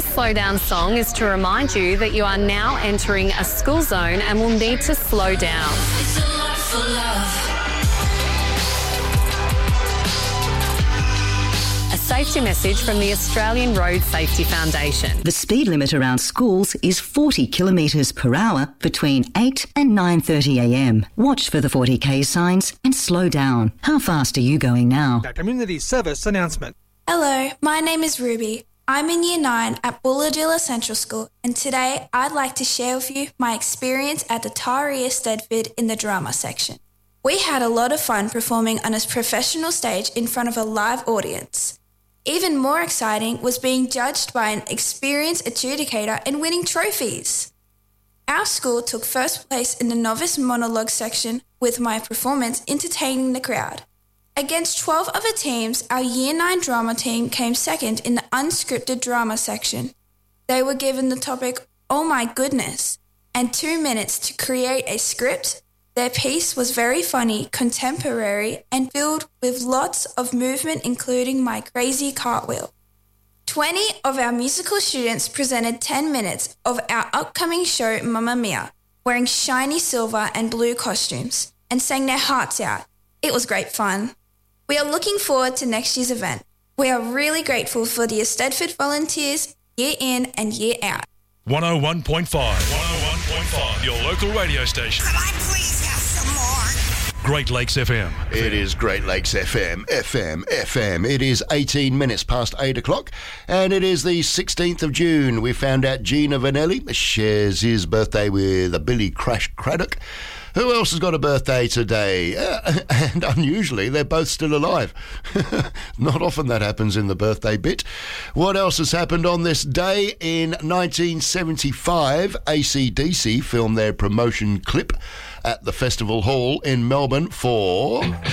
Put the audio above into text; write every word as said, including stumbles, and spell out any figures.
This slow down song is to remind you that you are now entering a school zone and will need to slow down. It's a lot for love. A safety message from the Australian Road Safety Foundation. The speed limit around schools is forty kilometres per hour between eight and nine thirty a m. Watch for the forty k signs and slow down. How fast are you going now? A community service announcement. Hello, my name is Ruby. I'm in Year nine at Bulladilla Central School, and today I'd like to share with you my experience at the Taria Stedford in the drama section. We had a lot of fun performing on a professional stage in front of a live audience. Even more exciting was being judged by an experienced adjudicator and winning trophies. Our school took first place in the novice monologue section with my performance entertaining the crowd. Against twelve other teams, our Year nine drama team came second in the unscripted drama section. They were given the topic, "Oh my goodness," and two minutes to create a script. Their piece was very funny, contemporary, and filled with lots of movement, including my crazy cartwheel. twenty of our musical students presented ten minutes of our upcoming show, Mamma Mia, wearing shiny silver and blue costumes, and sang their hearts out. It was great fun. We are looking forward to next year's event. We are really grateful for the Stedford volunteers, year in and year out. one oh one point five. one oh one point five, your local radio station. Could I please have some more? Great Lakes F M. It is Great Lakes F M, F M, F M. It is eighteen minutes past eight o'clock, and it is the sixteenth of June. We found out Gina Vanelli shares his birthday with Billy Crash Craddock. Who else has got a birthday today? Uh, and unusually, they're both still alive. Not often that happens in the birthday bit. What else has happened on this day? In nineteen seventy-five, A C D C filmed their promotion clip at the Festival Hall in Melbourne for